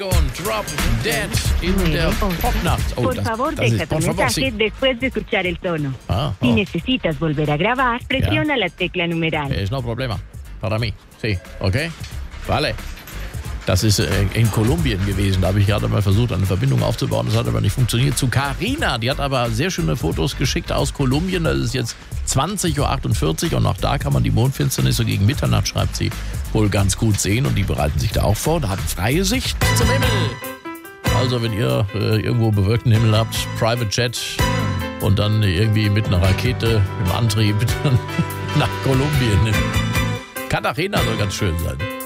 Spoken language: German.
Drop Dead in der Popnacht. Oh, Por favor, deja tu mensaje después de escuchar el tono. Si necesitas volver a grabar, presiona la tecla numeral. No problema. Para mí. Sí, okay? Vale. Das ist in Kolumbien gewesen. Da habe ich gerade mal versucht, eine Verbindung aufzubauen. Das hat aber nicht funktioniert. Zu Carina. Die hat aber sehr schöne Fotos geschickt aus Kolumbien. Das ist jetzt 20.48 Uhr und auch da kann man die Mondfinsternis so gegen Mitternacht, schreibt sie, wohl ganz gut sehen. Und die bereiten sich da auch vor. Da hat freie Sicht zum Himmel. Also wenn ihr irgendwo bewölkten Himmel habt, Private Jet und dann irgendwie mit einer Rakete im Antrieb nach Kolumbien. Cartagena soll ganz schön sein.